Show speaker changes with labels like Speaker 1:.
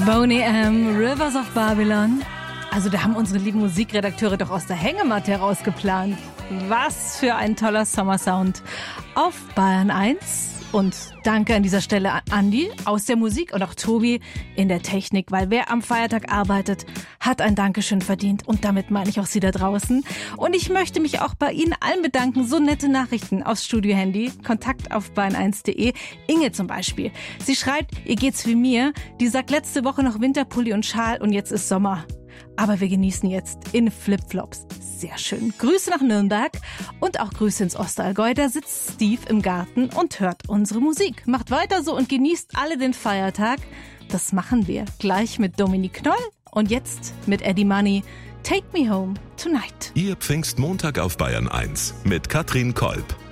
Speaker 1: Boney M., Rivers of Babylon. Also da haben unsere lieben Musikredakteure doch aus der Hängematte herausgeplant. Was für ein toller Sommersound auf Bayern 1. Und danke an dieser Stelle an Andi aus der Musik und auch Tobi in der Technik, weil wer am Feiertag arbeitet, hat ein Dankeschön verdient. Und damit meine ich auch Sie da draußen. Und ich möchte mich auch bei Ihnen allen bedanken. So nette Nachrichten aufs Studio-Handy. Kontakt auf bayern1.de. Inge zum Beispiel. Sie schreibt, ihr geht's wie mir. Die sagt letzte Woche noch Winterpulli und Schal und jetzt ist Sommer. Aber wir genießen jetzt in Flipflops. Sehr schön. Grüße nach Nürnberg und auch Grüße ins Ostallgäu. Da sitzt Steve im Garten und hört unsere Musik. Macht weiter so und genießt alle den Feiertag. Das machen wir gleich mit Dominique Knoll und jetzt mit Eddie Money. Take Me Home Tonight.
Speaker 2: Ihr Pfingstmontag auf Bayern 1 mit Katrin Kolb.